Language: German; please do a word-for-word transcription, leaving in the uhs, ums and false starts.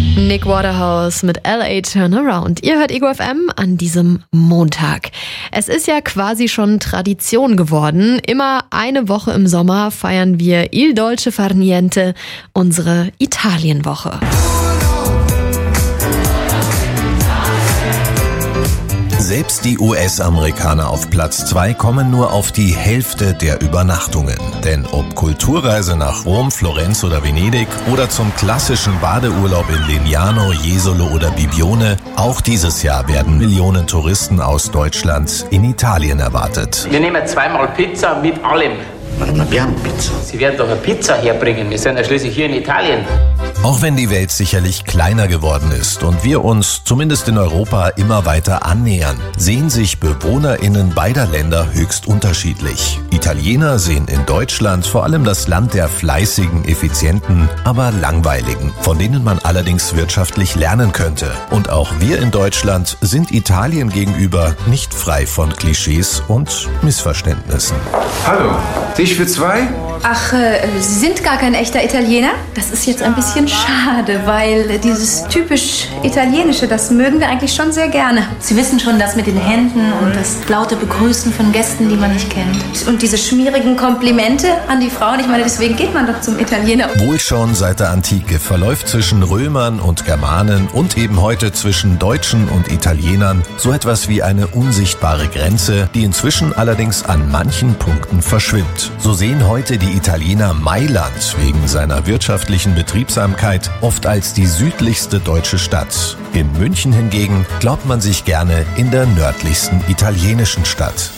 Nick Waterhouse mit L A Turnaround. Ihr hört Ego F M an diesem Montag. Es ist ja quasi schon Tradition geworden. Immer eine Woche im Sommer feiern wir Il Dolce Far Niente, unsere Italienwoche. Selbst die U S-Amerikaner auf Platz zwei kommen nur auf die Hälfte der Übernachtungen. Denn ob Kulturreise nach Rom, Florenz oder Venedig oder zum klassischen Badeurlaub in Legnano, Jesolo oder Bibione, auch dieses Jahr werden Millionen Touristen aus Deutschland in Italien erwartet. Wir nehmen zweimal Pizza mit allem. Sie werden doch eine Pizza herbringen, wir sind ja schließlich hier in Italien. Auch wenn die Welt sicherlich kleiner geworden ist und wir uns, zumindest in Europa, immer weiter annähern, sehen sich BewohnerInnen beider Länder höchst unterschiedlich. Italiener sehen in Deutschland vor allem das Land der fleißigen, effizienten, aber langweiligen, von denen man allerdings wirtschaftlich lernen könnte. Und auch wir in Deutschland sind Italien gegenüber nicht frei von Klischees und Missverständnissen. Hallo, Tisch für zwei? Ach, äh, Sie sind gar kein echter Italiener? Das ist jetzt ein bisschen schade, weil dieses typisch Italienische, das mögen wir eigentlich schon sehr gerne. Sie wissen schon, das mit den Händen und das laute Begrüßen von Gästen, die man nicht kennt. Und diese schmierigen Komplimente an die Frauen, ich meine, deswegen geht man doch zum Italiener. Wohl schon seit der Antike verläuft zwischen Römern und Germanen und eben heute zwischen Deutschen und Italienern so etwas wie eine unsichtbare Grenze, die inzwischen allerdings an manchen Punkten verschwimmt. So sehen heute die Italiener Mailand wegen seiner wirtschaftlichen Betriebsamkeit oft als die südlichste deutsche Stadt. In München hingegen glaubt man sich gerne in der nördlichsten italienischen Stadt.